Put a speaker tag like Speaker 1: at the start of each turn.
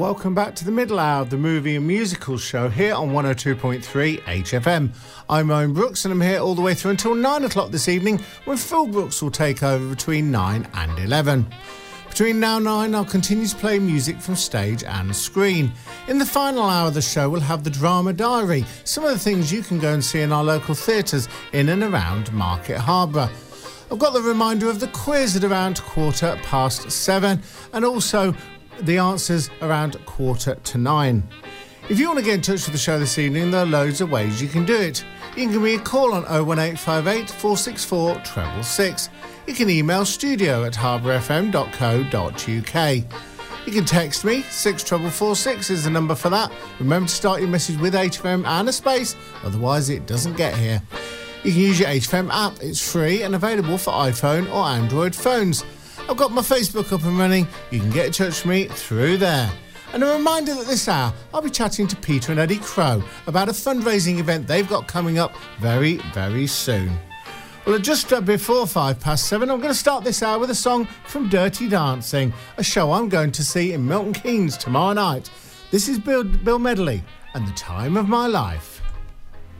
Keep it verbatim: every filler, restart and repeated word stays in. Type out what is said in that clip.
Speaker 1: welcome back to the middle hour of the movie and musical show here on one oh two point three H F M. I'm Owen Brooks and I'm here all the way through until nine o'clock this evening, when Phil Brooks will take over between nine and eleven. Between now and nine, I'll continue to play music from stage and screen. In the final hour of the show, we'll have the Drama Diary, some of the things you can go and see in our local theatres in and around Market Harborough. I've got the reminder of the quiz at around quarter past seven, and also the answers around quarter to nine. If you want to get in touch with the show this evening, there are loads of ways you can do it. You can give me a call on oh one eight five eight, four six four, six six six. You can email studio at harbour f m dot co dot u k. You can text me, six four four four six is the number for that. Remember to start your message with H F M and a space, otherwise it doesn't get here. You can use your H F M app, it's free and available for iPhone or Android phones. I've got my Facebook up and running, you can get in touch with me through there. And a reminder that this hour I'll be chatting to Peter and Eddie Crow about a fundraising event they've got coming up very, very soon. Well, at just before five past seven, I'm going to start this hour with a song from Dirty Dancing, a show I'm going to see in Milton Keynes tomorrow night. This is Bill, Bill Medley and The Time of My Life.